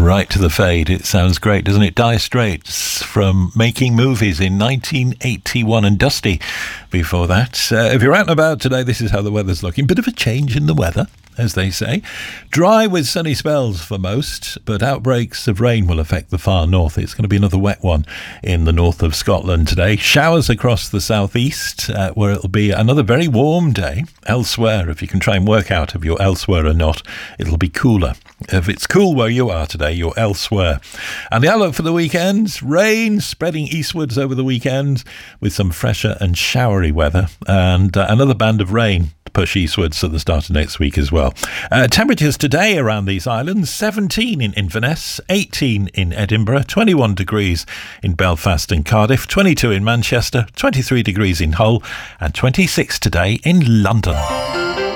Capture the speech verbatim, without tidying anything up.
Right to the Fade. It sounds great, doesn't it? Dire Straits from Making Movies in nineteen eighty-one, and Dusty before that. Uh, if you're out and about today, this is how the weather's looking. Bit of a change in the weather, as they say. Dry with sunny spells for most, but outbreaks of rain will affect the far north. It's going to be another wet one in the north of Scotland today. Showers across the southeast, uh, where it'll be another very warm day. Elsewhere, if you can try and work out if you're elsewhere or not, it'll be cooler. If it's cool where you are today, you're elsewhere. And the outlook for the weekend, rain spreading eastwards over the weekend with some fresher and showery weather, and uh, another band of rain push eastwards at the start of next week as well. Uh, temperatures today around these islands: seventeen in Inverness, eighteen in Edinburgh, twenty-one degrees in Belfast and Cardiff, twenty-two in Manchester, twenty-three degrees in Hull, and twenty-six today in London.